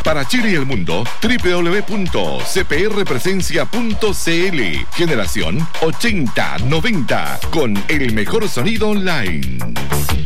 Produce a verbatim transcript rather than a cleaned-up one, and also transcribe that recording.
Para Chile y el mundo, doble u doble u doble u punto c p r presencia punto c l. Generación ochenta noventa, con el mejor sonido online.